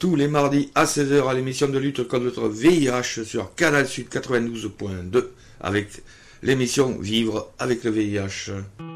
tous les mardis à 16h à l'émission de lutte contre le VIH sur Canal Sud 92.2 avec l'émission Vivre avec le VIH.